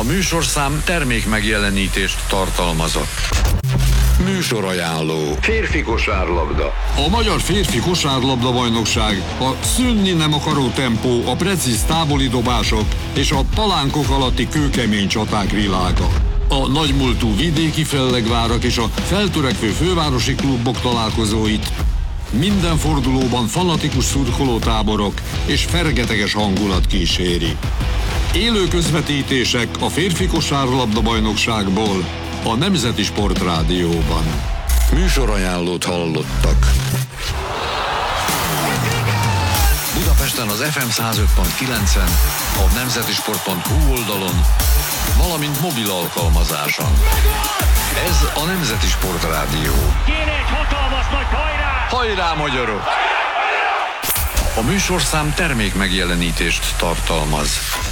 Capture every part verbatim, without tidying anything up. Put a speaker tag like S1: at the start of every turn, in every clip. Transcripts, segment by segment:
S1: műsorszám termék megjelenítést tartalmazott. Műsorajánló. Férfi kosárlabda. A magyar férfi kosárlabda bajnokság a szűnni nem akaró tempó, a precíz távoli dobások és a palánkok alatti kőkemény csaták világa. A nagymúltú vidéki fellegvárak és a feltörekvő fővárosi klubok találkozóit minden fordulóban fanatikus szurkolótáborok és fergeteges hangulat kíséri. Élő közvetítések a férfi kosárlabda bajnokságból a Nemzeti Sportrádióban. Műsorajánlót hallottak. Budapesten az ef em száz öt pont kilencen, a nemzetisport pont hu oldalon, valamint mobil alkalmazáson. Ez a Nemzeti Sportrádió.
S2: Kéne egy hatalmas nagy hajrá!
S1: Hajrá, magyarok! A műsorszám termék megjelenítést tartalmaz.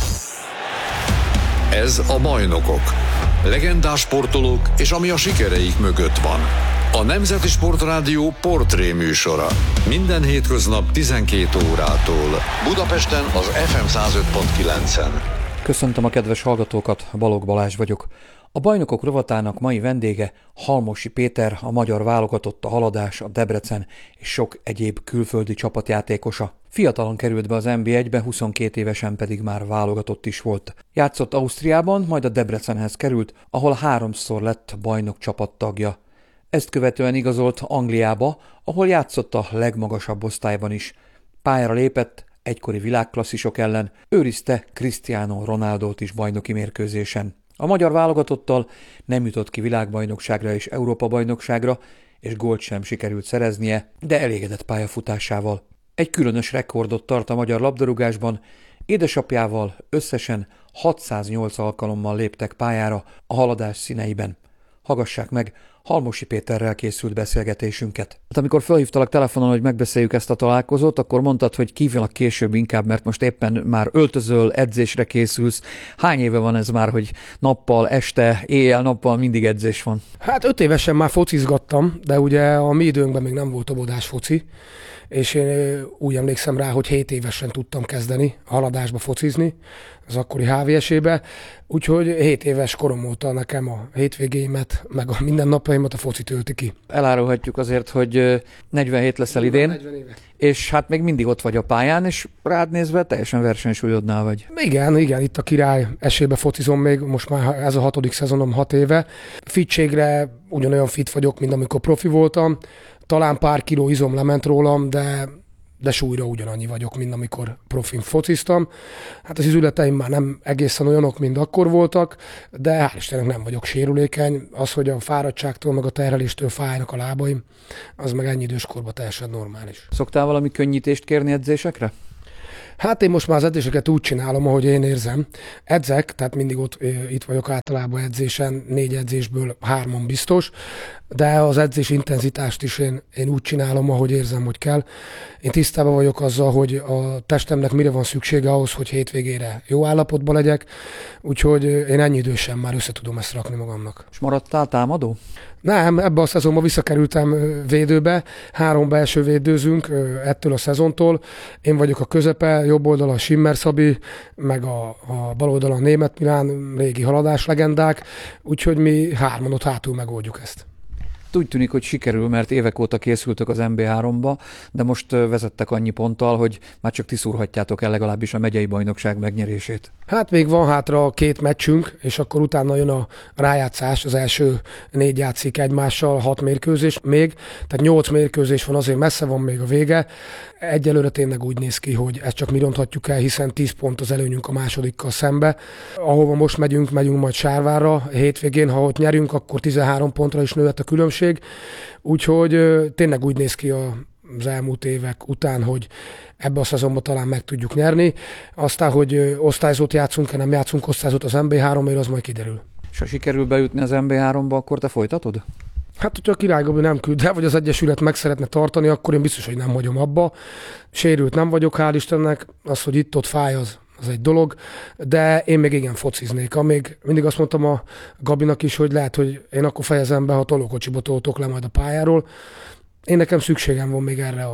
S1: Ez a Bajnokok. Legendás sportolók és ami a sikereik mögött van. A Nemzeti Sportrádió portré műsora. Minden hétköznap tizenkét órától. Budapesten az ef em száz öt pont kilencen.
S3: Köszöntöm a kedves hallgatókat, Balogh Balázs vagyok. A Bajnokok rovatának mai vendége Halmosi Péter, a magyar válogatott, a Haladás, a Debrecen és sok egyéb külföldi csapatjátékosa. Fiatalon került be az en bé egybe, huszonkét évesen pedig már válogatott is volt. Játszott Ausztriában, majd a Debrecenhez került, ahol háromszor lett bajnok csapattagja. Ezt követően igazolt Angliába, ahol játszott a legmagasabb osztályban is. Pályára lépett egykori világklasszisok ellen, őrizte Cristiano Ronaldót is bajnoki mérkőzésen. A magyar válogatottal nem jutott ki világbajnokságra és Európa-bajnokságra, és gólt sem sikerült szereznie, de elégedett pályafutásával. Egy különös rekordot tart a magyar labdarúgásban, édesapjával összesen hatszáznyolc alkalommal léptek pályára a Haladás színeiben. Hallgassák meg Halmosi Péterrel készült beszélgetésünket. Hát amikor felhívtalak telefonon, hogy megbeszéljük ezt a találkozót, akkor mondtad, hogy hívjalak később inkább, mert most éppen már öltözöl, edzésre készülsz. Hány éve van ez már, hogy nappal, este, éjjel-nappal mindig edzés van?
S4: Hát öt évesen már focizgattam, de ugye a mi időnkben még nem volt obodás foci, és én úgy emlékszem rá, hogy hét évesen tudtam kezdeni a Haladásba focizni, az akkori há vé es-ébe, úgyhogy hét éves korom óta nekem a hétvégéimet, meg a mindennapjaimat a foci tölti ki.
S3: Elárulhatjuk azért, hogy negyvenhét leszel idén,
S4: negyven éve.
S3: És hát még mindig ott vagy a pályán, és rád nézve teljesen versenysúlyodnál vagy.
S4: Igen, igen, itt a király esélybe focizom még, most már ez a hatodik szezonom hat éve. Fitségre ugyanolyan fit vagyok, mint amikor profi voltam. Talán pár kiló izom lement rólam, de, de súlyra ugyanannyi vagyok, mint amikor profin fociztam. Hát az izületeim már nem egészen olyanok, mint akkor voltak, de hál' Istennek nem vagyok sérülékeny. Az, hogy a fáradtságtól, meg a terheléstől fájnak a lábaim, az meg ennyi időskorban teljesen normális.
S3: Szoktál valami könnyítést kérni edzésekre?
S4: Hát én most már az edzéseket úgy csinálom, ahogy én érzem. Edzek, tehát mindig ott itt vagyok általában edzésen, négy edzésből hárman biztos, de az edzés intenzitást is én, én úgy csinálom, ahogy érzem, hogy kell. Én tisztában vagyok azzal, hogy a testemnek mire van szüksége ahhoz, hogy hétvégére jó állapotban legyek, úgyhogy én ennyi idősen már össze tudom ezt rakni magamnak.
S3: És maradtál támadó?
S4: Nem, ebben a szezonban visszakerültem védőbe, három belső védőzünk ettől a szezontól. Én vagyok a közepe, jobb oldalon Simmer Szabi, meg a, a bal oldalon Németh Milán, régi Haladás legendák, úgyhogy mi hárman ott hátul megoldjuk ezt.
S3: Úgy tűnik, hogy sikerül, mert évek óta készültök az en bé háromba, de most vezettek annyi ponttal, hogy már csak ti szúrhatjátok el legalábbis a megyei bajnokság megnyerését.
S4: Hát még van hátra két meccsünk, és akkor utána jön a rájátszás, az első négy játszik egymással, hat mérkőzés még, tehát nyolc mérkőzés van, azért messze van még a vége. Egyelőre tényleg úgy néz ki, hogy ezt csak mi ronthatjuk el, hiszen tíz pont az előnyünk a másodikkal szembe. Ahova most megyünk, megyünk majd Sárvárra hétvégén, ha ott nyerünk, akkor tizenhárom pontra is nőhet a különbség. Úgyhogy tényleg úgy néz ki a az elmúlt évek után, hogy ebbe a szezonban talán meg tudjuk nyerni. Aztán, hogy osztályzót játszunk, nem játszunk osztályzót az en bé háromért, az majd kiderül.
S3: És ha sikerül bejutni az en bé háromba, akkor te folytatod?
S4: Hát, hogyha a Király Gabi nem küld el, vagy az Egyesület meg szeretne tartani, akkor én biztos, hogy nem hagyom abba. Sérült nem vagyok, hál' Istennek. Az, hogy itt-ott fáj, az, az egy dolog. De én még igen fociznék. Amíg mindig azt mondtam a Gabinak is, hogy lehet, hogy én akkor fejezem be, ha tolókocsiba toltok le majd a pályáról. Én nekem szükségem van még erre a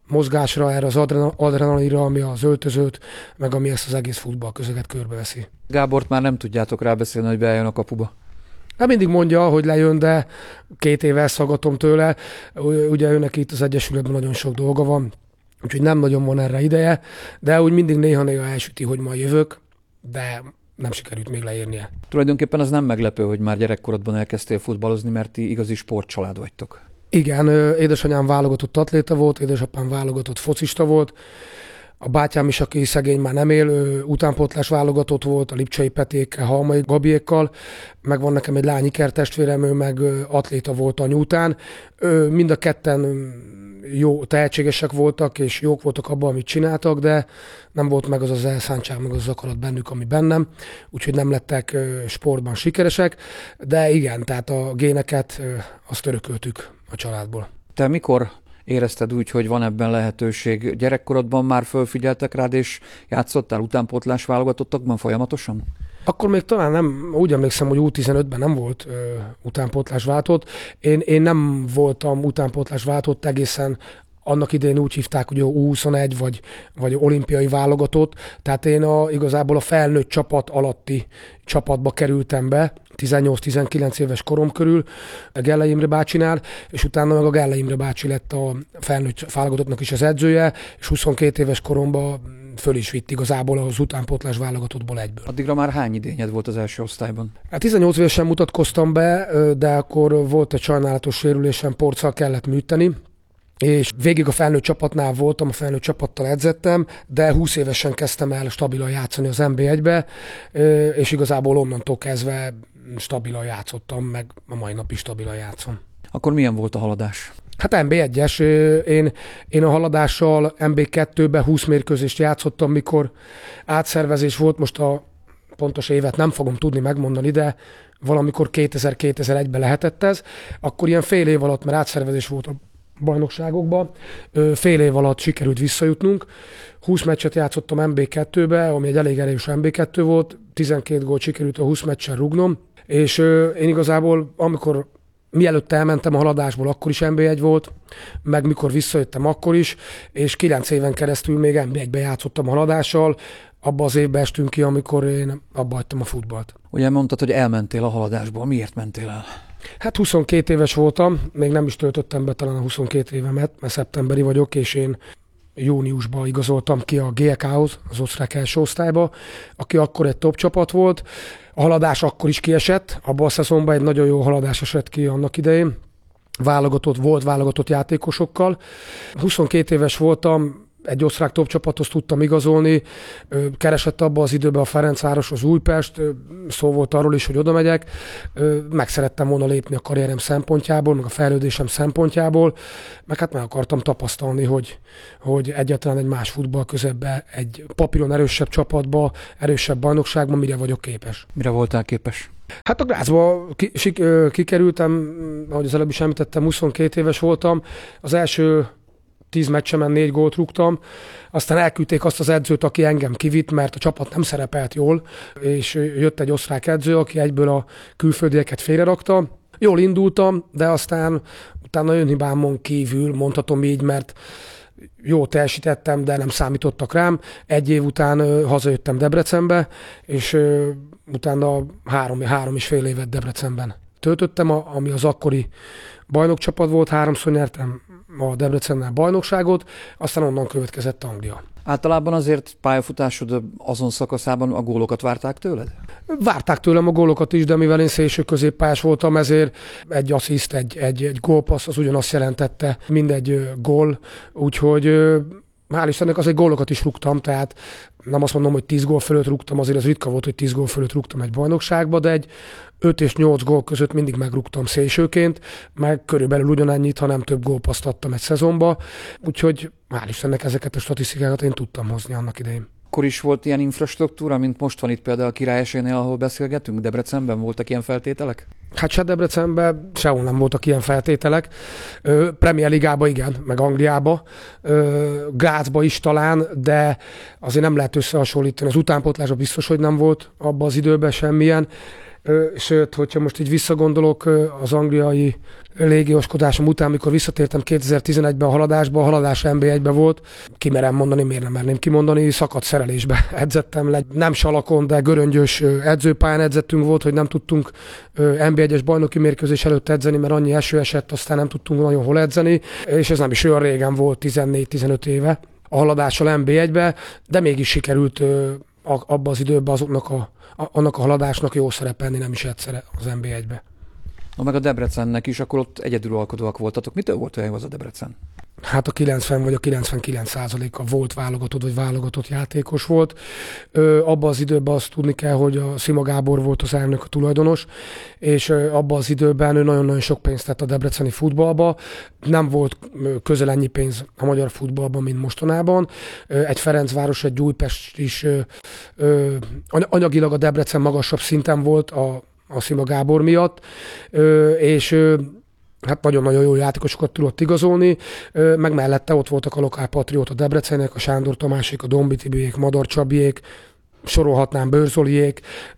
S4: mozgásra, erre az adrenalinra, ami az öltözőt, meg ami ezt az egész futballközeget körbeveszi.
S3: Gábort már nem tudjátok rábeszélni, hogy bejön a kapuba.
S4: Hát mindig mondja, hogy lejön, de két éve elszaggatom tőle. Ugye őnek itt az Egyesületben nagyon sok dolga van, úgyhogy nem nagyon van erre ideje, de úgy mindig néha-néha elsüti, hogy ma jövök, de nem sikerült még leírnie.
S3: Tulajdonképpen az nem meglepő, hogy már gyerekkorodban elkezdtél futballozni, mert ti igazi sportcsalád vagytok.
S4: Igen, édesanyám válogatott atléta volt, édesapám válogatott focista volt, a bátyám is, aki szegény már nem él, utánpótlás válogatott volt, a Lipcsai Petékkel, Halmai Gabiékkal, meg van nekem egy lány ikertestvérem, ő meg atléta volt anyu után. Mind a ketten jó, tehetségesek voltak, és jók voltak abban, amit csináltak, de nem volt meg az az elszántság, meg az, az akarat bennük, ami bennem, úgyhogy nem lettek sportban sikeresek, de igen, tehát a géneket azt örököltük a családból.
S3: Te mikor érezted úgy, hogy van ebben lehetőség? Gyerekkorodban már fölfigyeltek rád, és játszottál utánpótlás válogatottakban folyamatosan?
S4: Akkor még talán nem, úgy emlékszem, hogy U tizenötben nem volt ö, utánpótlás váltott. Én, én nem voltam utánpótlás váltott egészen, annak idején úgy hívták, hogy U huszonegy vagy, vagy olimpiai válogatott, tehát én a, igazából a felnőtt csapat alatti csapatba kerültem be, tizennyolc-tizenkilenc éves korom körül a Gellei Imre bácsinál, és utána meg a Gellei Imre bácsi lett a felnőtt válogatottnak is az edzője, és huszonkét éves koromban föl is vitt igazából az utánpótlás válogatottból egyből.
S3: Addigra már hány idényed volt az első osztályban?
S4: Hát tizennyolc évesen mutatkoztam be, de akkor volt egy sajnálatos sérülésem, porccal kellett műteni, és végig a felnőtt csapatnál voltam, a felnőtt csapattal edzettem, de húsz évesen kezdtem el stabilan játszani az en bé egybe, és igazából onnantól kezdve stabilan játszottam, meg a mai nap is stabilan játszom.
S3: Akkor milyen volt a haladás?
S4: Hát en bé egyes, én, én a haladással en bé kettőbe húsz mérkőzést játszottam, mikor átszervezés volt, most a pontos évet nem fogom tudni megmondani, de valamikor kétezer-kétezer-egyben lehetett ez, akkor ilyen fél év alatt, mert átszervezés volt a bajnokságokba, fél év alatt sikerült visszajutnunk. húsz meccset játszottam en bé kettőbe, ami egy elég erős en bé kettő volt, tizenkét gólt sikerült a húsz meccsen rúgnom, és én igazából, amikor mielőtt elmentem a haladásból, akkor is en bé egy volt, meg mikor visszajöttem, akkor is, és kilenc éven keresztül még en bé egybe játszottam a haladással, abban az évben estünk ki, amikor én abba hagytam a futballt.
S3: Ugye mondtad, hogy elmentél a haladásból. Miért mentél el?
S4: Hát huszonkét éves voltam, még nem is töltöttem be talán a huszonkét évemet, mert szeptemberi vagyok, és én júniusban igazoltam ki a gé e ká-hoz, az osztrák első osztályba, aki akkor egy top csapat volt. A haladás akkor is kiesett, abban a szezonban egy nagyon jó haladás esett ki annak idején. Válogatott, volt válogatott játékosokkal. huszonkét éves voltam, egy osztrák top csapathoz tudtam igazolni, keresett abba az időben a Ferencváros, az Újpest, szó volt arról is, hogy oda megyek, meg szerettem volna lépni a karrierem szempontjából, meg a fejlődésem szempontjából, meg hát meg akartam tapasztalni, hogy, hogy egyáltalán egy más futball közebbe, egy papíron erősebb csapatba, erősebb bajnokságban mire vagyok képes.
S3: Mire voltál képes?
S4: Hát a Grazba kikerültem, ahogy az előbb is említettem, huszonkét éves voltam, az első tíz meccsemen négy gólt rúgtam, aztán elküldték azt az edzőt, aki engem kivitt, mert a csapat nem szerepelt jól, és jött egy osztrák edző, aki egyből a külföldieket félrerakta. Jól indultam, de aztán utána önhibámon kívül, mondhatom így, mert jó teljesítettem, de nem számítottak rám. Egy év után hazajöttem Debrecenbe, és utána három, három és fél évet Debrecenben töltöttem, ami az akkori bajnokcsapat volt, háromszor nyertem a Debrecennel bajnokságot, aztán onnan következett Anglia.
S3: Általában azért pályafutásod azon szakaszában a gólokat várták tőled?
S4: Várták tőlem a gólokat is, de mivel én szélső középpályás voltam, ezért egy assziszt, egy, egy, egy gólpassz, az ugyanazt jelentette, mindegy gól, úgyhogy hál' Istennek azért gólokat is rúgtam, tehát nem azt mondom, hogy tíz gól fölött rúgtam, azért az ritka volt, hogy tíz gól fölött rúgtam egy bajnokságba, de egy öt és nyolc gól között mindig megrúgtam szélsőként, meg körülbelül ugyanannyit, ha nem több gólpaszt adtam egy szezonba, úgyhogy hál' Istennek ezeket a statisztikákat én tudtam hozni annak idején.
S3: Akkor is volt ilyen infrastruktúra, mint most van itt például a Király Esélynél, ahol beszélgetünk? Debrecenben voltak ilyen feltételek?
S4: Hát se Debrecenben sehol nem voltak ilyen feltételek. Ö, Premier Ligába igen, meg Angliába, ö, Grazba is talán, de azért nem lehet összehasonlítani. Az utánpótlásban biztos, hogy nem volt abban az időben semmilyen. Sőt, hogyha most így visszagondolok az angliai légioskodásom után, amikor visszatértem kétezer-tizenegyben a haladásba, a haladás en bé egyben volt, kimerem mondani, miért nem merném kimondani, szakadt szerelésbe edzettem le. Nem salakon, de göröngyös edzőpályán edzettünk volt, hogy nem tudtunk en bé egyes bajnoki mérkőzés előtt edzeni, mert annyi eső esett, aztán nem tudtunk nagyon hol edzeni, és ez nem is olyan régen volt, tizennégy-tizenöt éve a haladással en bé egybe, de mégis sikerült abban az időben azoknak a, annak a haladásnak jó szerepelni, nem is egyszer az en bé egybe.
S3: Na meg a Debrecennek is, akkor ott egyedülalkodóak voltatok. Mitől volt olyan az a Debrecen?
S4: Hát a kilencven vagy a kilencvenkilenc százaléka volt válogatott vagy válogatott játékos volt. Ö, abban az időben azt tudni kell, hogy a Szima Gábor volt az elnök, a tulajdonos, és ö, abban az időben ő nagyon-nagyon sok pénzt tett a debreceni futballba. Nem volt ö, közel ennyi pénz a magyar futballban, mint mostanában. Ö, egy Ferencváros, egy Újpest is ö, ö, anyagilag a Debrecen magasabb szinten volt a, a Szima Gábor miatt, ö, és ö, hát nagyon-nagyon jó játékosokat tudott igazolni, meg mellette ott voltak a lokál patrióta Debrecenek, a Sándor Tamásék, a Dombi Tibiék, Madar Csabiék, sorolhatnám Bőrzoliék,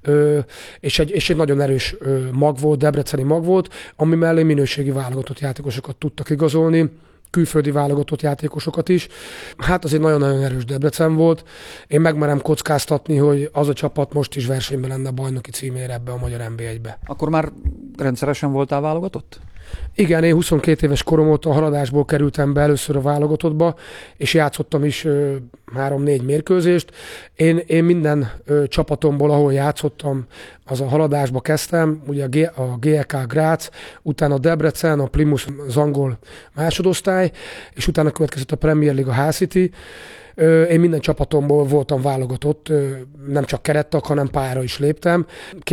S4: és egy, és egy nagyon erős mag volt, debreceni mag volt, ami mellé minőségi válogatott játékosokat tudtak igazolni, külföldi válogatott játékosokat is. Hát az egy nagyon-nagyon erős Debrecen volt. Én megmerem kockáztatni, hogy az a csapat most is versenyben lenne a bajnoki címére ebbe a magyar en bé egybe.
S3: Akkor már rendszeresen voltál válogatott?
S4: Igen, én huszonkét éves korom óta a haladásból kerültem be először a válogatottba, és játszottam is három-négy mérkőzést. Én, én minden ö, csapatomból, ahol játszottam, az a haladásba kezdtem, ugye a, G, a gé é ká Grác, utána a Debrecen, a Plymouth, az angol másodosztály, és utána következett a Premier League, a Hull City. Ö, én minden csapatomból voltam válogatott, ö, nem csak kerettag, hanem pályára is léptem.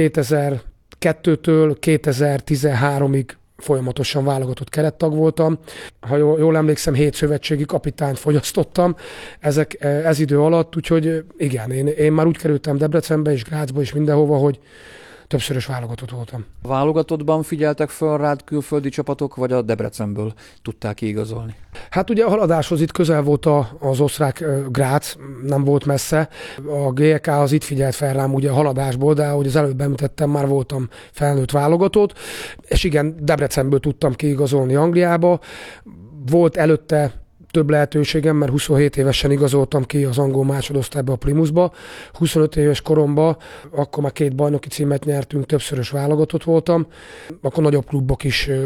S4: kétezer-kettőtől kétezer-tizenháromig folyamatosan válogatott kerettag voltam. Ha jól, jól emlékszem, hét szövetségi kapitányt fogyasztottam ezek, ez idő alatt, úgyhogy igen, én, én már úgy kerültem Debrecenbe és Grácsba és mindenhova, hogy többszörös válogatott voltam.
S3: A válogatottban figyeltek föl rád külföldi csapatok, vagy a Debrecenből tudták kiigazolni?
S4: Hát ugye a haladáshoz itt közel volt a, az osztrák Grác, nem volt messze. A gé é ká az itt figyelt fel rám ugye a haladásból, de ahogy az előbb említettem, már voltam felnőtt válogatott, és igen, Debrecenből tudtam kiigazolni Angliába. Volt előtte több lehetőségem, mert huszonhét évesen igazoltam ki az angol másodosztályba, a Plymouthba. huszonöt éves koromban, akkor már két bajnoki címet nyertünk, többszörös válogatott voltam. Akkor nagyobb klubok is ö, ö,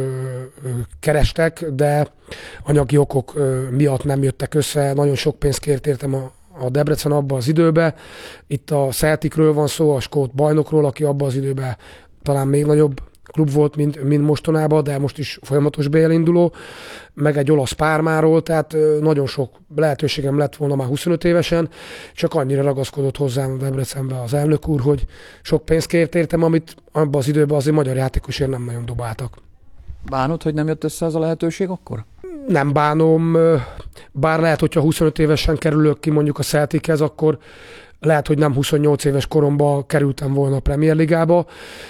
S4: kerestek, de anyagi okok ö, miatt nem jöttek össze. Nagyon sok pénzt kért értem a a Debrecen abban az időben. Itt a Celticről van szó, a skót bajnokról, aki abban az időben talán még nagyobb klub volt, mint, mint mostanában, de most is folyamatos bé el induló, meg egy olasz Pármáról, tehát nagyon sok lehetőségem lett volna már huszonöt évesen, csak annyira ragaszkodott hozzám a Debrecenbe az elnök úr, hogy sok pénzt kért értem, amit abban az időben azért magyar játékosért nem nagyon dobáltak.
S3: Bánod, hogy nem jött össze ez a lehetőség akkor?
S4: Nem bánom, bár lehet, hogyha huszonöt évesen kerülök ki mondjuk a Celtichez, akkor lehet, hogy nem huszonnyolc éves koromban kerültem volna a Premier Ligába.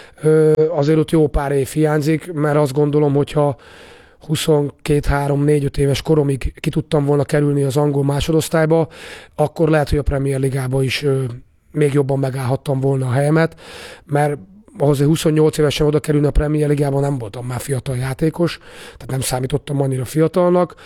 S4: Azért ott jó pár év hiányzik, mert azt gondolom, hogyha huszonkét három négy öt éves koromig ki tudtam volna kerülni az angol másodosztályba, akkor lehet, hogy a Premier Ligába is még jobban megállhattam volna a helyemet, mert ahhoz, hogy huszonnyolc évesen oda kerülni a Premier Ligában, nem voltam már fiatal játékos, tehát nem számítottam annyira fiatalnak.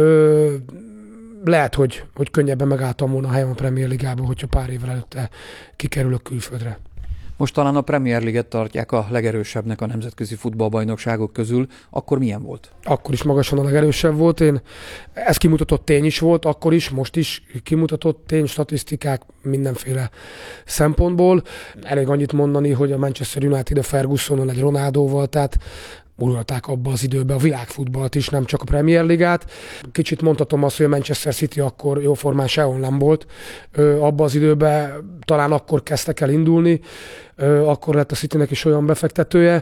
S4: Ö, lehet, hogy, hogy könnyebben megálltam volna a helyem a Premier Ligában, hogyha pár évvel előtte kikerülök külföldre.
S3: Most talán a Premier League-et tartják a legerősebbnek a nemzetközi futballbajnokságok közül. Akkor milyen volt? Akkor
S4: is magasan a legerősebb volt. Én, ez kimutatott tény is volt, akkor is, most is kimutatott tény, statisztikák mindenféle szempontból. Elég annyit mondani, hogy a Manchester United a Fergusonnal, egy Ronaldóval, tehát uralták abba az időben a világfutballt is, nem csak a Premier Ligát. Kicsit mondhatom azt, hogy a Manchester City akkor jóformán sehol nem volt. Abba az időben talán akkor kezdtek el indulni, akkor lett a Citynek is olyan befektetője,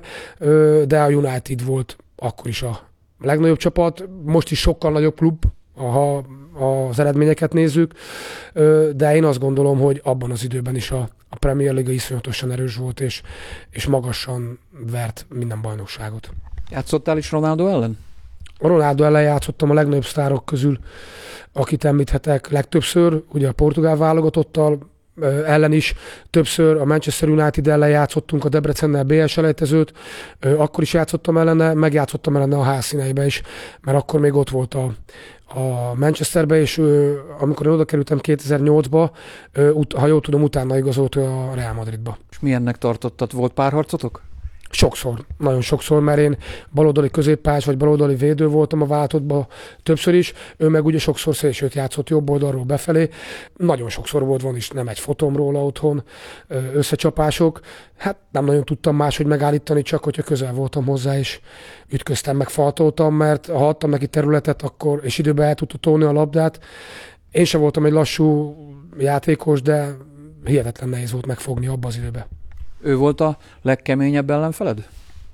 S4: de a United volt akkor is a legnagyobb csapat. Most is sokkal nagyobb klub, ha az eredményeket nézzük, de én azt gondolom, hogy abban az időben is a A Premier Liga iszonyatosan erős volt, és, és magasan vert minden bajnokságot.
S3: Játszottál is Ronaldo ellen?
S4: A Ronaldo ellen játszottam a legnagyobb sztárok közül, akit említhetek legtöbbször, ugye a portugál válogatottal, ellen is többször, a Manchester United ellen játszottunk, a Debrecennel bé es elejtezőt, akkor is játszottam ellene, megjátszottam ellene a házszíneibe is, mert akkor még ott volt a, a Manchesterbe, és amikor én oda kerültem kétezer-nyolcba, ha jól tudom, utána igazolt a Real Madridba.
S3: És milyennek tartottad? Volt párharcotok?
S4: Sokszor, nagyon sokszor, mert én baloldali középpályás vagy baloldali védő voltam a válogatottban többször is, ő meg ugye sokszor szélsőt játszott jobb oldalról befelé. Nagyon sokszor volt, van is nem egy fotom róla otthon, összecsapások. Hát nem nagyon tudtam máshogy megállítani, csak hogyha közel voltam hozzá, és ütköztem, meg faltoltam, mert ha adtam neki területet, akkor, és időben el tudta tolni a labdát. Én sem voltam egy lassú játékos, de hihetetlen nehéz volt megfogni abba az időben.
S3: Ő volt a legkeményebb ellenfeled?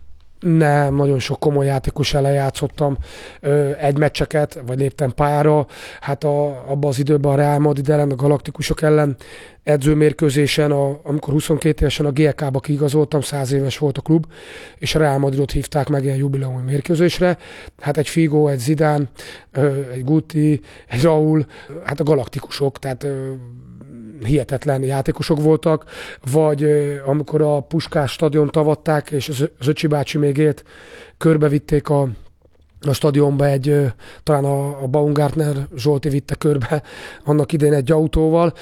S4: Nem, nagyon sok komoly játékos ellen játszottam, egy meccseket, vagy léptem pályára, hát a, abban az időben a Real Madrid ellen, a Galaktikusok ellen edzőmérkőzésen, a, amikor huszonkét évesen a gé é ká-ba kiigazoltam, száz éves volt a klub, és a Real Madridot hívták meg ilyen jubileumi mérkőzésre. Hát egy Figo, egy Zidane, egy Guti, egy Raúl, hát a Galaktikusok, tehát hihetetlen játékosok voltak, vagy amikor a Puskás stadiont avatták, és az Öcsi bácsi még élt, körbevitték a, a stadionba egy, talán a, a Baumgartner Zsolti vitte körbe annak idején egy autóval,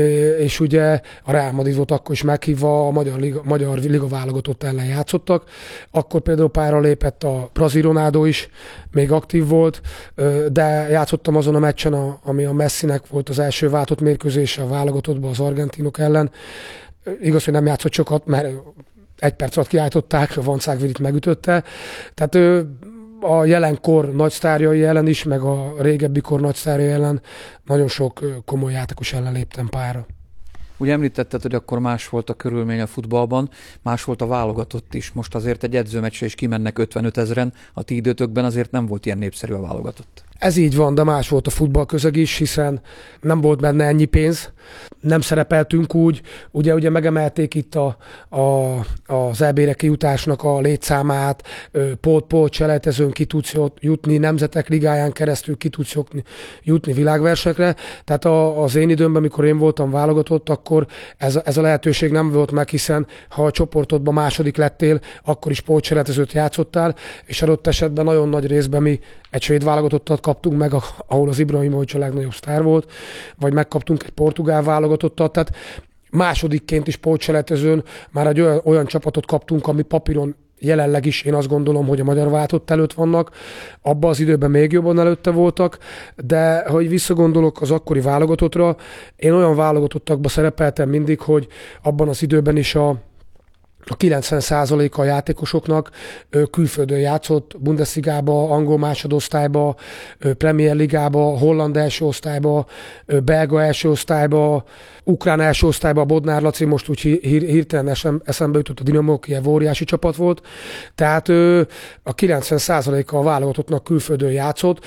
S4: és ugye a Real Madrid volt akkor is meghívva, a Magyar Liga, Magyar Liga válogatott ellen játszottak. Akkor például pályára lépett a brazil Ronaldo is, még aktív volt, de játszottam azon a meccsen, ami a Messinek volt az első váltott mérkőzése a válogatottban az argentinok ellen. Igaz, hogy nem játszott sokat, mert egy perc alatt kiállították, a Vancágvidit megütötte. Tehát ő a jelenkor nagysztárjai ellen is, meg a régebbi kor nagysztárjai ellen nagyon sok komoly játékos ellen léptem pályára.
S3: Ugye említetted, hogy akkor más volt a körülmény a futballban, más volt a válogatott is. Most azért egy edzőmeccsre is kimennek ötvenöt ezren, a ti időtökben azért nem volt ilyen népszerű a válogatott.
S4: Ez így van, de más volt a futballközeg is, hiszen nem volt benne ennyi pénz, nem szerepeltünk úgy, ugye, ugye megemelték itt a, a, az é bé-re kijutásnak a létszámát, pót-pót selejtezőn ki tudsz jutni, nemzetek ligáján keresztül ki tudsz jutni világversenyekre, tehát a, az én időmben, amikor én voltam válogatott, akkor ez, ez a lehetőség nem volt meg, hiszen ha a csoportodban második lettél, akkor is pótselejtezőt játszottál, és adott esetben nagyon nagy részben mi egy svéd válogatottat kaptunk meg, ahol az Ibrahimovic a legnagyobb sztár volt, vagy megkaptunk egy portugál válogatottat, tehát másodikként is pótselejtezőn már egy olyan, olyan csapatot kaptunk, ami papíron jelenleg is én azt gondolom, hogy a magyar válogatott előtt vannak, abban az időben még jobban előtte voltak, de hogy visszagondolok az akkori válogatottra, én olyan válogatottakban szerepeltem mindig, hogy abban az időben is a A kilencven százaléka a játékosoknak külföldön játszott, Bundesligába, angol másodosztályba, Premier Ligába, holland első osztályba, belga első osztályba, ukrán első osztályba, Bodnár Laci, most úgy hír, hirtelen eszembe jutott a Dinamo Kijev, óriási csapat volt. Tehát a kilencven százaléka a válogatottnak külföldön játszott,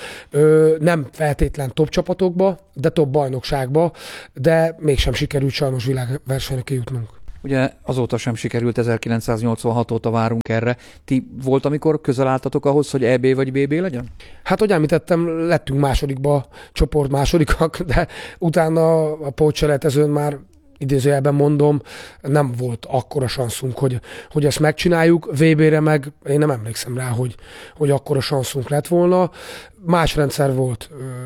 S4: nem feltétlen top csapatokba, de top bajnokságba, de mégsem sikerült sajnos világversenyre kijutnunk.
S3: Ugye azóta sem sikerült, ezerkilencszáznyolcvanhat óta várunk erre. Ti volt, amikor közel álltatok ahhoz, hogy é bé vagy bé bé legyen?
S4: Hát, hogy említettem, lettünk másodikba, csoport másodikak, de utána a pótselejtezőn már idézőjelben mondom, nem volt akkora sanszunk, hogy, hogy ezt megcsináljuk. vé bére meg én nem emlékszem rá, hogy, hogy akkora sanszunk lett volna. Más rendszer volt.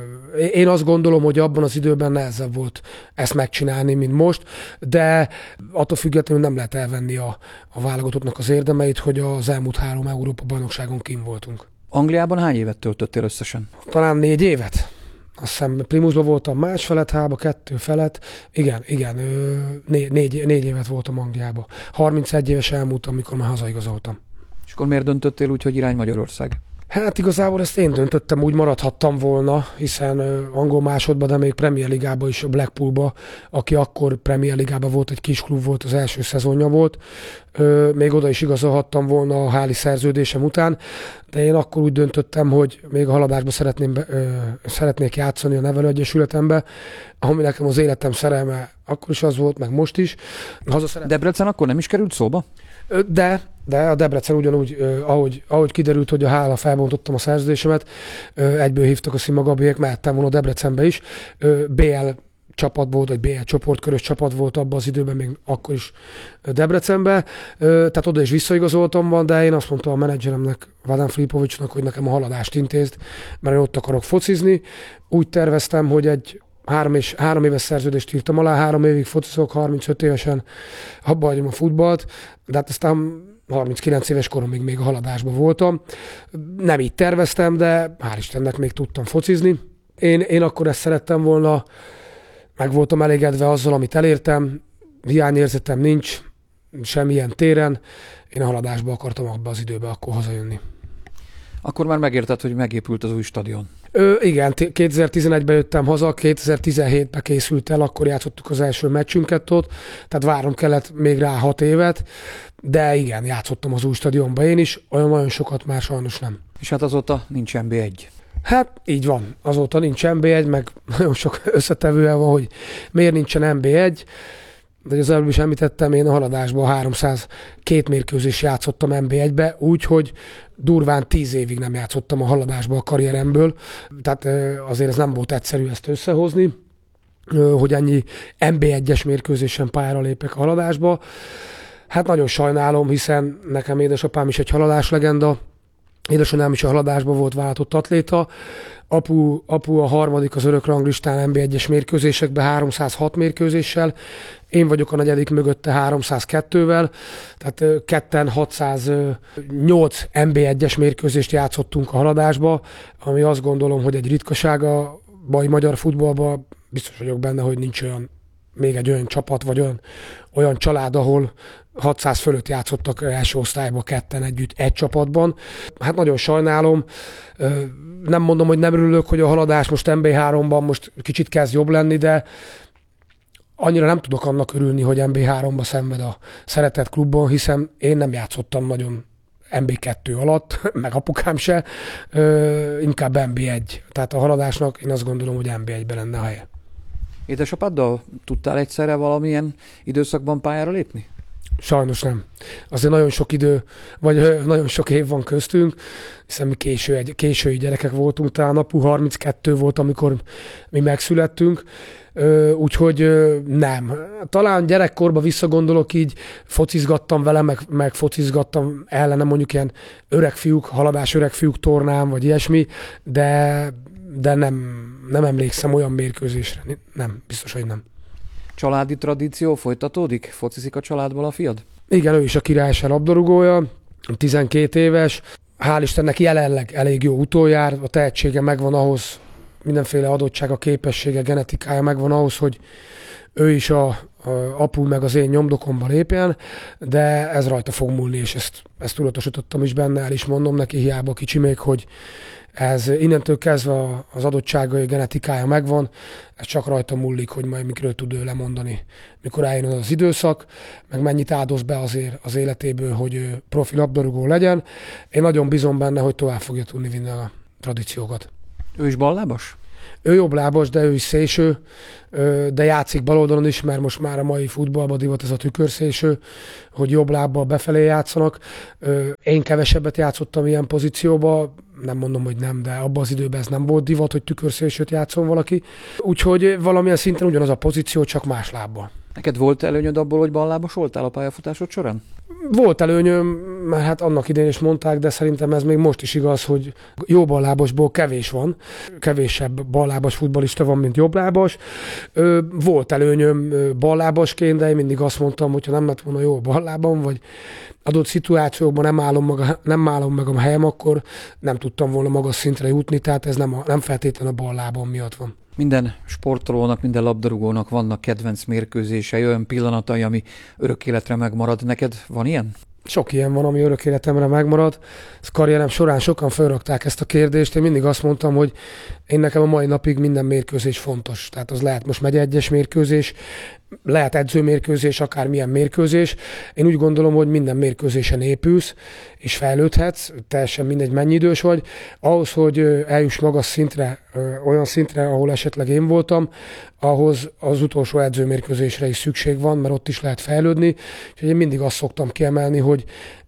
S4: Én azt gondolom, hogy abban az időben nehezebb volt ezt megcsinálni, mint most, de attól függetlenül nem lehet elvenni a, a válogatottnak az érdemeit, hogy az elmúlt három Európa-bajnokságon kint voltunk.
S3: Angliában hány évet töltöttél összesen?
S4: Talán négy évet. Azt hiszem Primusban voltam más felett, hába, kettő felett. Igen, igen, négy, négy, négy évet voltam Angliában. harmincegy éves elmúltam, amikor már hazaigazoltam.
S3: És akkor miért döntöttél úgy, hogy irány Magyarország?
S4: Hát igazából ezt én döntöttem, úgy maradhattam volna, hiszen angol másodban, de még Premier Ligában is, a Blackpoolba, aki akkor Premier Ligában volt, egy kis klub volt, az első szezonja volt. Még oda is igazolhattam volna a háli szerződésem után, de én akkor úgy döntöttem, hogy még a haladásba szeretném, szeretnék játszani a nevelőegyesületembe, ami nekem az életem szerelme akkor is az volt, meg most is.
S3: Szeret... Debrecen akkor nem is került szóba?
S4: De, de a Debrecen ugyanúgy, ahogy, ahogy kiderült, hogy a hála felbontottam a szerződésemet, egyből hívtak a Szima Gabiék, mehettem volna Debrecenbe is. bé el csapat volt, vagy bé egy csoportkörös csapat volt abban az időben, még akkor is Debrecenben. Tehát oda is visszaigazoltam van, de én azt mondtam a menedzseremnek, Vadan Filipovicsnak, hogy nekem a haladást intézd, mert én ott akarok focizni. Úgy terveztem, hogy egy három, és, három éves szerződést írtam alá, három évig focizok, harmincöt évesen abba hagyom a futballt, de hát aztán harminckilenc éves koromig még a haladásban voltam. Nem így terveztem, de hál' Istennek még tudtam focizni. Én, én akkor ezt szerettem volna, meg voltam elégedve azzal, amit elértem, hiányérzetem nincs, semmilyen téren. Én a haladásba akartam abba az időben akkor hazajönni.
S3: Akkor már megérted, hogy megépült az új stadion.
S4: Ö, igen, kétezer-tizenegyben jöttem haza, kétezer-tizenhétben készült el, akkor játszottuk az első meccsünket ott, tehát várnom kellett még rá hat évet, de igen, játszottam az új stadionban én is, olyan nagyon sokat már sajnos nem.
S3: És hát azóta nincs en bé egy.
S4: Hát így van, azóta nincs en bé egy, meg nagyon sok összetevően van, hogy miért nincsen en bé egy, de az előbb is említettem, én a haladásban háromszázkettő mérkőzés játszottam en bé egybe, úgyhogy durván tíz évig nem játszottam a haladásba a karrieremből, tehát azért ez nem volt egyszerű ezt összehozni, hogy ennyi en bé egyes mérkőzésen pályára lépek a haladásba. Hát nagyon sajnálom, hiszen nekem édesapám is egy haladáslegenda, édesanyám is a haladásban volt válogatott atléta, apu, apu a harmadik az örök ranglistán en bé egyes mérkőzésekben háromszázhat mérkőzéssel, én vagyok a negyedik mögötte háromszázkettővel, tehát ketten hatszáznyolc en bé egyes mérkőzést játszottunk a haladásba, ami azt gondolom, hogy egy ritkaság a mai magyar futballban, biztos vagyok benne, hogy nincs olyan, még egy olyan csapat, vagy olyan, olyan család, ahol hatszáz fölött játszottak első osztályban ketten együtt egy csapatban. Hát nagyon sajnálom, nem mondom, hogy nem örülök, hogy a haladás most en bé háromban most kicsit kezd jobb lenni, de annyira nem tudok annak örülni, hogy en bé háromba szenved a szeretett klubban, hiszen én nem játszottam nagyon en bé kettő alatt, meg apukám se, inkább en bé egy. Tehát a haladásnak én azt gondolom, hogy en bé egyben lenne a helye.
S3: Édesapáddal tudtál egyszerre valamilyen időszakban pályára lépni?
S4: Sajnos nem. Azért nagyon sok idő, vagy nagyon sok év van köztünk, hiszen mi késő, késői gyerekek voltunk, talán apu harminckettő volt, amikor mi megszülettünk, úgyhogy nem. Talán gyerekkorban visszagondolok így, focizgattam vele, meg, meg focizgattam ellene mondjuk ilyen öreg fiúk, haladás öreg fiúk tornán, vagy ilyesmi, de, de nem, nem emlékszem olyan mérkőzésre. Nem, biztos, hogy nem.
S3: Családi tradíció folytatódik? Focizik a családból a fiad?
S4: Igen, ő is a királyság labdarúgója, tizenkét éves. Hál' Istennek jelenleg elég jó utoljár, a tehetsége megvan ahhoz, mindenféle adottsága, képessége, genetikája megvan ahhoz, hogy ő is a, a apu meg az én nyomdokomba lépjen, de ez rajta fog múlni, és ezt, ezt tudatosítottam is benne, el is mondom neki, hiába kicsi még, hogy ez innentől kezdve az adottságai, genetikája megvan, ez csak rajta múlik, hogy majd mikről tud ő lemondani, mikor eljön az időszak, meg mennyit áldoz be azért az életéből, hogy ő profi labdarúgó legyen. Én nagyon bízom benne, hogy tovább fogja tudni vinni a tradíciókat.
S3: Ő is ballábas?
S4: Ő jobblábas, de ő is szélső, de játszik baloldalon is, mert most már a mai futballban divat ez a tükörszélső, hogy jobb lábbal befelé játszanak. Én kevesebbet játszottam ilyen pozícióba, nem mondom, hogy nem, de abban az időben ez nem volt divat, hogy tükörszélsőt játszon valaki. Úgyhogy valamilyen szinten ugyanaz a pozíció, csak más lábbal.
S3: Neked volt előnyöd abból, hogy ballábas voltál a pályafutásod során?
S4: Volt előnyöm, mert hát annak idején is mondták, de szerintem ez még most is igaz, hogy jó ballábasból kevés van. Kevésebb ballábas futballista van, mint jobblábas. Volt előnyöm ballábasként, de én mindig azt mondtam, hogyha nem lett volna jó ballábam, vagy adott szituációkban nem állom, maga, nem állom meg a helyem, akkor nem tudtam volna magas szintre jutni, tehát ez nem, a, nem feltétlenül a ballábam miatt van.
S3: Minden sportolónak, minden labdarúgónak vannak kedvenc mérkőzései, olyan pillanatai, ami örök életre megmarad. Neked van ilyen?
S4: Sok ilyen van, ami örök életemre megmarad. Ez karrierem során sokan felrakták ezt a kérdést. Én mindig azt mondtam, hogy én nekem a mai napig minden mérkőzés fontos. Tehát az lehet most megye egyes mérkőzés, lehet edzőmérkőzés, akármilyen mérkőzés. Én úgy gondolom, hogy minden mérkőzésen épülsz, és fejlődhetsz, teljesen mindegy, mennyi idős vagy. Ahhoz, hogy eljuss magas szintre, olyan szintre, ahol esetleg én voltam, ahhoz az utolsó edzőmérkőzésre is szükség van, mert ott is lehet fejlődni. Úgyhogy én mindig azt szoktam kiemelni, hogy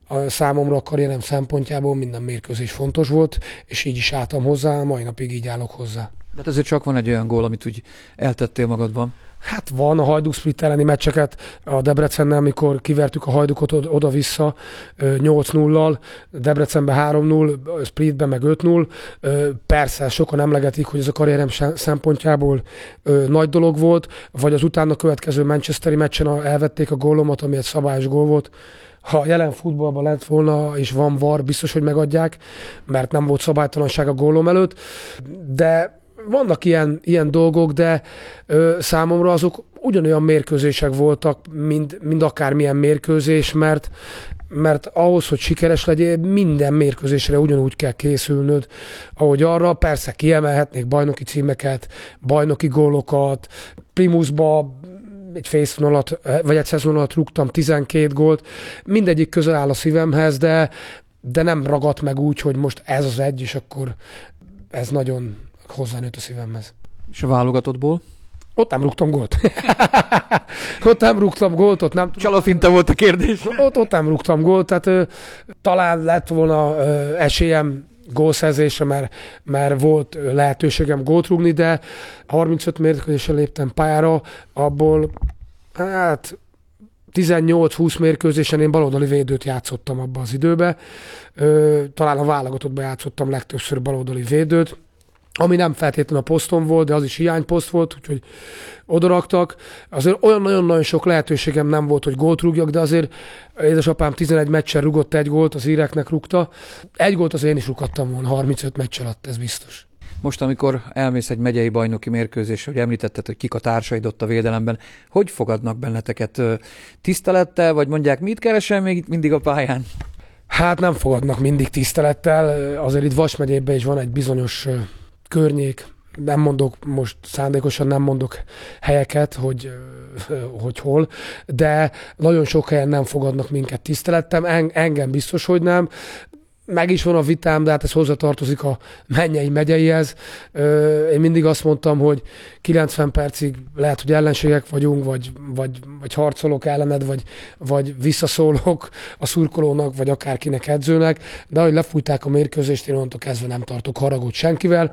S4: A számomra a karrierem szempontjából minden mérkőzés fontos volt, és így is álltam hozzá, mai napig így állok hozzá.
S3: De azért csak van egy olyan gól, amit úgy eltettél magadban.
S4: Hát van a Hajduk Split elleni meccseket a Debrecennel, amikor kivertük a Hajdukot oda-vissza nyolc nullal, Debrecenben három null, Splitben meg öt null. Persze sokan emlegetik, hogy ez a karrierem szempontjából nagy dolog volt, vagy az utána következő manchesteri meccsen elvették a gólomat, ami egy szabályos gól volt. Ha jelen futballban lett volna, és van var, biztos, hogy megadják, mert nem volt szabálytalanság a gólom előtt, de vannak ilyen, ilyen dolgok, de ö, számomra azok ugyanolyan mérkőzések voltak, mint, mint akármilyen mérkőzés, mert, mert ahhoz, hogy sikeres legyél, minden mérkőzésre ugyanúgy kell készülnöd, ahogy arra. Persze kiemelhetnék bajnoki címeket, bajnoki gólokat, Primusba egy fészon alatt, vagy egy szezon alatt rúgtam tizenkét gólt, mindegyik közel áll a szívemhez, de, de nem ragadt meg úgy, hogy most ez az egy, és akkor ez nagyon hozzánőtt a szívemhez.
S3: És a válogatottból?
S4: Ott nem rúgtam gólt. ott nem rúgtam gólt, ott nem...
S3: Csalafinta volt a kérdés.
S4: Ott, ott nem rúgtam gólt, tehát ö, talán lett volna ö, esélyem gólszerzésre, mert, mert volt lehetőségem gólt rúgni, de harmincöt mérkőzésre léptem pályára, abból hát tizennyolc-húsz mérkőzésen én baloldali védőt játszottam abban az időben. Ö, talán a válogatottban játszottam legtöbbször baloldali védőt, ami nem feltétlenül a posztom volt, de az is hiányposzt volt, úgyhogy odaraktak. Azért olyan nagyon-nagyon sok lehetőségem nem volt, hogy gólt rúgjak, de azért édesapám tizenegy meccsen rúgott egy gólt, az íreknek rúgta. Egy gólt azért én is rúghattam volna harmincöt meccs alatt, ez biztos.
S3: Most, amikor elmész egy megyei bajnoki mérkőzésre, hogy említetted, hogy kik a társaid ott a védelemben, hogy fogadnak benneteket? Tisztelettel, vagy mondják, mit keresel még itt mindig a pályán?
S4: Hát nem fogadnak mindig tisztelettel. Azért itt Vas megyében is van egy bizonyos környék, nem mondok, most szándékosan nem mondok helyeket, hogy, hogy hol, de nagyon sok helyen nem fogadnak minket tisztelettem, en, engem biztos, hogy nem. Meg is van a vitám, de hát ez hozzatartozik a Mennyei megyeihez. Én mindig azt mondtam, hogy kilencven percig lehet, hogy ellenségek vagyunk, vagy, vagy, vagy harcolok ellened, vagy, vagy visszaszólok a szurkolónak, vagy akárkinek edzőnek, de ahogy lefújták a mérkőzést, én onnantól kezdve nem tartok haragot senkivel,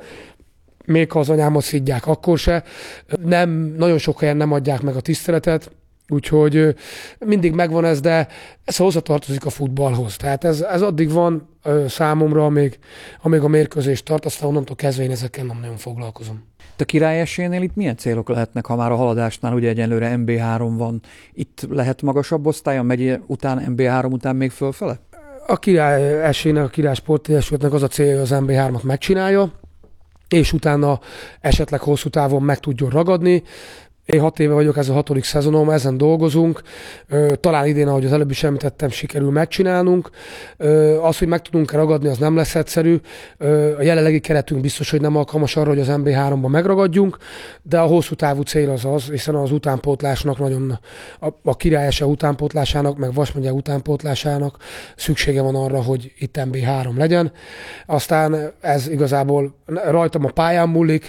S4: még ha az anyámat szidják, akkor se. Nem, nagyon sok helyen nem adják meg a tiszteletet, úgyhogy mindig megvan ez, de ez hozzatartozik a futballhoz. Tehát ez, ez addig van számomra, amíg, amíg a mérkőzés tart, aztán onnantól kezdve én ezekkel nem nagyon foglalkozom.
S3: A király esélynél itt milyen célok lehetnek, ha már a haladásnál ugye egyenlőre em bé három van? Itt lehet magasabb osztály, a megye után, em bé három után még fölfele?
S4: A király esélynek, a király sportegyesületnek az a célja, hogy az em bé hármat megcsinálja, és utána esetleg hosszú távon meg tudjon ragadni. Én hat éve vagyok, ez a hatodik szezonom, ezen dolgozunk. Talán idén, ahogy az előbb is említettem, sikerül megcsinálnunk. Az, hogy meg tudunk-e ragadni, az nem lesz egyszerű. A jelenlegi keretünk biztos, hogy nem alkalmas arra, hogy az em bé háromban megragadjunk, de a hosszú távú cél az az, hiszen az utánpótlásnak nagyon, a, a Király es e utánpótlásának, meg Vas megye utánpótlásának szüksége van arra, hogy itt em bé három legyen. Aztán ez igazából rajtam a pályán múlik,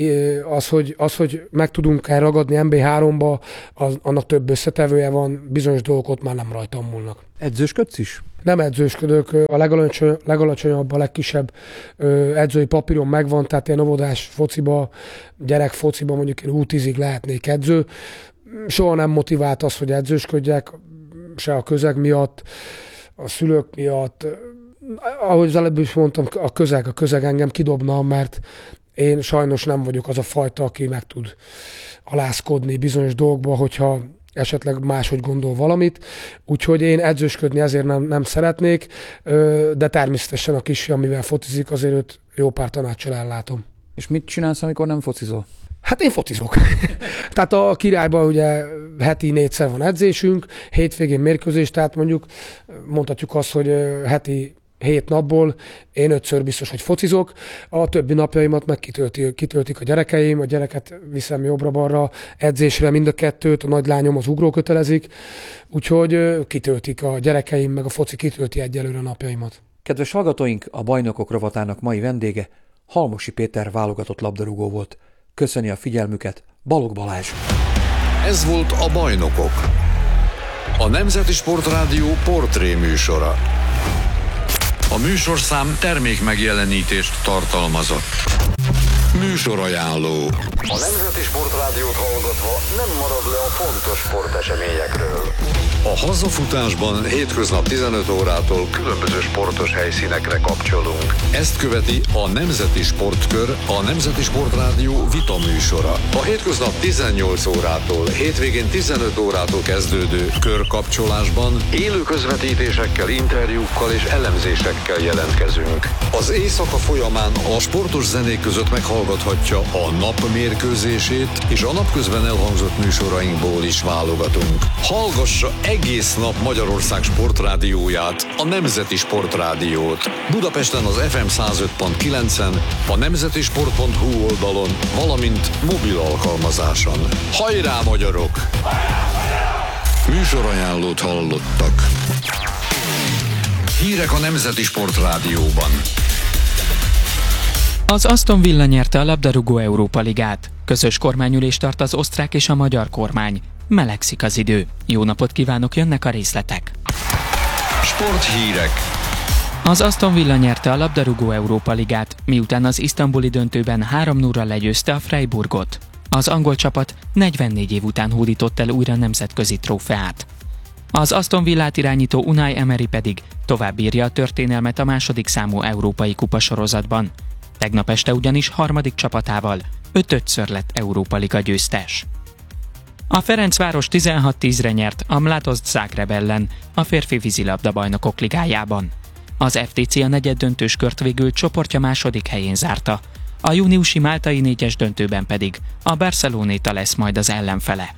S4: az, hogy, az, hogy meg tudunk-e ragadni em bé háromba, az, annak több összetevője van, bizonyos dolgok ott már nem rajtam múlnak.
S3: Edzősködsz is?
S4: Nem edzősködök, a legalacsony, legalacsonyabb, a legkisebb ö, edzői papíron megvan, tehát ilyen óvodás fociba, gyerek fociba mondjuk én hú tízig lehetnék edző. Soha nem motivált az, hogy edzősködjek, se a közeg miatt, a szülők miatt. Ahogy az előbb is mondtam, a közeg, a közeg engem kidobna, mert én sajnos nem vagyok az a fajta, aki meg tud alászkodni bizonyos dolgokba, hogyha esetleg máshogy gondol valamit. Úgyhogy én edzősködni ezért nem, nem szeretnék, de természetesen a kisfiam, amivel focizik, azért őt jó pár tanáccsal ellátom.
S3: És mit csinálsz, amikor nem focizol?
S4: Hát én focizok. Tehát a Királyban ugye heti négyszer van edzésünk, hétvégén mérkőzés, tehát mondjuk mondhatjuk azt, hogy heti hét napból én ötször biztos, hogy focizok, a többi napjaimat meg kitölti, kitöltik a gyerekeim, a gyereket viszem jobbra-balra edzésre, mind a kettőt, a nagylányom az ugrókötelezik, úgyhogy kitöltik a gyerekeim, meg a foci kitölti egyelőre a napjaimat.
S3: Kedves hallgatóink, a Bajnokok rovatának mai vendége Halmosi Péter válogatott labdarúgó volt. Köszöni a figyelmüket Balogh Balázs.
S1: Ez volt a Bajnokok. A Nemzeti Sportrádió portré műsora. A műsorszám termék megjelenítést tartalmazott. Műsorajánló. A Nemzeti Sportrádiót hallgatva nem marad le a fontos sporteseményekről. A hazafutásban hétköznap tizenöt órától különböző sportos helyszínekre kapcsolunk. Ezt követi a Nemzeti Sportkör, a Nemzeti Sportrádió vita műsora. A hétköznap tizennyolc órától, hétvégén tizenöt órától kezdődő körkapcsolásban élő közvetítésekkel, interjúkkal és elemzésekkel jelentkezünk. Az éjszaka folyamán a sportos zenék között meghallgathatja a nap mérkőzését, és a napközben elhangzott műsorainkból is válogatunk. Hallgassa egész nap Magyarország sportrádióját, a Nemzeti Sportrádiót. Budapesten az ef em száz öt pont kilencen, a nemzetisport pont hu oldalon, valamint mobil alkalmazáson. Hajrá, magyarok! Műsorajánlót hallottak. Hírek a Nemzeti Sportrádióban.
S5: Az Aston Villa nyerte a labdarúgó Európa Ligát. Közös kormányülést tart az osztrák és a magyar kormány. Melegszik az idő. Jó napot kívánok, jönnek a részletek.
S1: Sporthírek.
S5: Az Aston Villa nyerte a labdarúgó Európa Ligát, miután az isztambuli döntőben három nulla legyőzte a Freiburgot. Az angol csapat negyvennégy év után hódított el újra nemzetközi trófeát. Az Aston Villát irányító Unai Emery pedig továbbírja a történelmet a második számú európai kupasorozatban. Tegnap este ugyanis harmadik csapatával öt-ötször lett Európa Liga győztes. A Ferencváros tizenhat tízre nyert a Mladost Zagreb ellen a férfi vízilabda bajnokok ligájában. Az ef té cé a negyeddöntős kört végül csoportja második helyén zárta, a júniusi máltai négyes döntőben pedig a Barcelonéta lesz majd az ellenfele.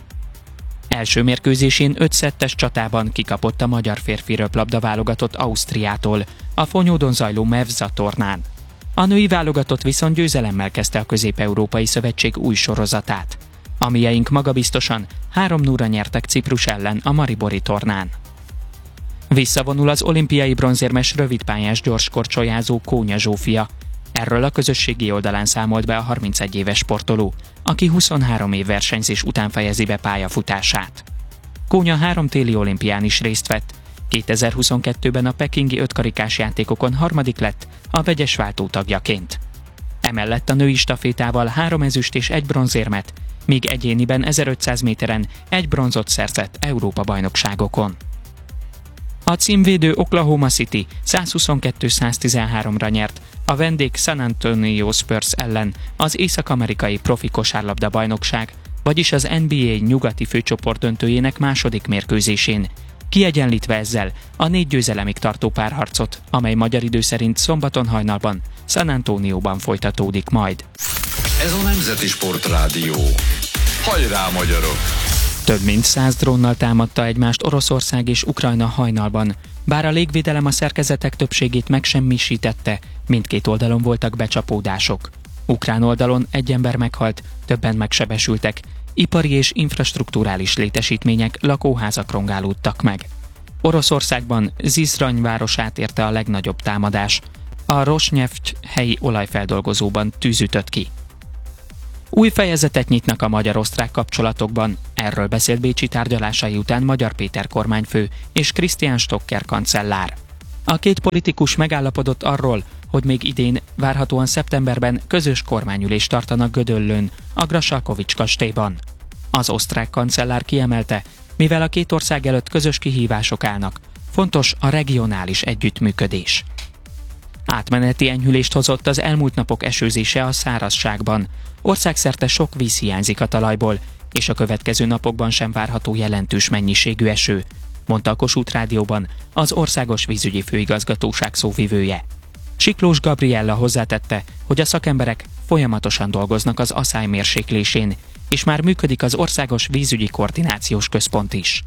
S5: Első mérkőzésén öt szettes csatában kikapott a magyar férfi röplabda válogatott Ausztriától a Fonyódon zajló Mevza tornán. A női válogatott viszont győzelemmel kezdte a Közép-Európai Szövetség új sorozatát. A mieink magabiztosan három nulla nyertek Ciprus ellen a Maribori tornán. Visszavonul az olimpiai bronzérmes rövidpályás gyorskorcsolyázó Kónya Zsófia. Erről a közösségi oldalán számolt be a harmincegy éves sportoló, aki huszonhárom év versenyzés után fejezi be pályafutását. Kónya három téli olimpián is részt vett, kétezer-huszonkettőben a pekingi ötkarikás játékokon harmadik lett a vegyes váltó tagjaként. Emellett a női stafétával három ezüst és egy bronzérmet, míg egyéniben ezerötszáz méteren egy bronzot szerzett Európa-bajnokságokon. A címvédő Oklahoma City százhuszonkettő száztizenháromra nyert a vendég San Antonio Spurs ellen az észak-amerikai profi kosárlabda bajnokság, vagyis az en bé á nyugati főcsoport döntőjének második mérkőzésén, kiegyenlítve ezzel a négy győzelemig tartó párharcot, amely magyar idő szerint szombaton hajnalban San Antonióban folytatódik majd.
S1: Ez a Nemzeti Sportrádió. Hajrá, magyarok!
S5: Több mint száz drónnal támadta egymást Oroszország és Ukrajna hajnalban. Bár a légvédelem a szerkezetek többségét megsemmisítette, mindkét oldalon voltak becsapódások. Ukrán oldalon egy ember meghalt, többen megsebesültek, ipari és infrastrukturális létesítmények, lakóházak rongálódtak meg. Oroszországban Zizrany városát érte a legnagyobb támadás. A Rosneft helyi olajfeldolgozóban tűz ütött ki. Új fejezetet nyitnak a magyar-osztrák kapcsolatokban, erről beszélt bécsi tárgyalásai után Magyar Péter kormányfő és Christian Stocker kancellár. A két politikus megállapodott arról, hogy még idén, várhatóan szeptemberben közös kormányülést tartanak Gödöllőn, a Grassalkovich kastélyban. Az osztrák kancellár kiemelte, mivel a két ország előtt közös kihívások állnak, fontos a regionális együttműködés. Átmeneti enyhülést hozott az elmúlt napok esőzése a szárazságban. Országszerte sok víz hiányzik a talajból, és a következő napokban sem várható jelentős mennyiségű eső, mondta a Kossuth Rádióban az Országos Vízügyi Főigazgatóság szóvivője. Siklós Gabriella hozzátette, hogy a szakemberek folyamatosan dolgoznak az aszály mérséklésén, és már működik az Országos Vízügyi Koordinációs Központ is.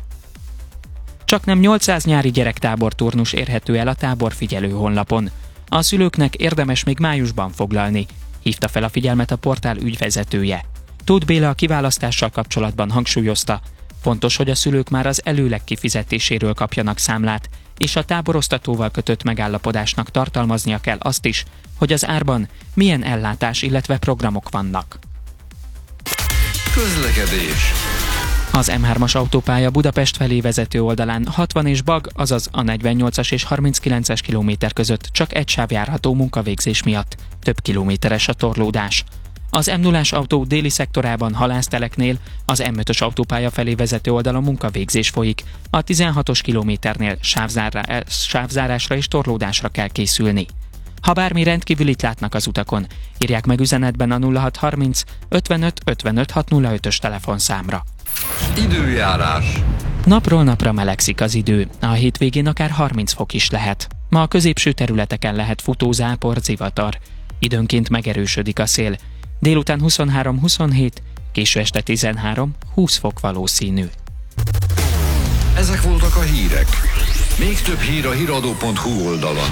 S5: Csaknem nyolcszáz nyári gyerektábor turnus érhető el a táborfigyelő honlapon. A szülőknek érdemes még májusban foglalni, hívta fel a figyelmet a portál ügyvezetője. Tóth Béla a kiválasztással kapcsolatban hangsúlyozta, fontos, hogy a szülők már az előleg kifizetéséről kapjanak számlát, és a táboroztatóval kötött megállapodásnak tartalmaznia kell azt is, hogy az árban milyen ellátás, illetve programok vannak.
S1: Közlekedés.
S5: Az em hármas autópálya Budapest felé vezető oldalán hatvan és Bag, azaz a negyvennyolcas és harminckilences kilométer között csak egy sáv járható munkavégzés miatt. Több kilométeres a torlódás. Az em nullás autó déli szektorában Halászteleknél, az em ötös autópálya felé vezető oldalon munkavégzés folyik. A tizenhatos kilométernél sávzárá, sávzárásra és torlódásra kell készülni. Ha bármi rendkívülit látnak az utakon, írják meg üzenetben a nulla hat harminc ötvenöt ötvenöt hatszázötös telefonszámra.
S1: Időjárás.
S5: Napról napra melegszik az idő, a hétvégén akár harminc fok is lehet. Ma a középső területeken lehet futó, zápor, zivatar. Időnként megerősödik a szél. Délután huszonhárom huszonhét, késő este tizenhárom húsz fok valószínű.
S1: Ezek voltak a hírek. Még több hír a híradó pont hu oldalon.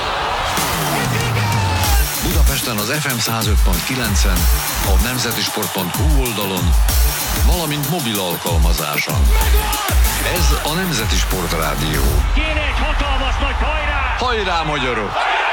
S1: Budapesten az ef em száz öt pont kilencen, a nemzetisport pont hu oldalon, valamint mobil alkalmazáson. Ez a Nemzeti Sport Rádió.
S2: Kéne egy hatalmas nagy hajrá!
S1: Hajrá, magyarok!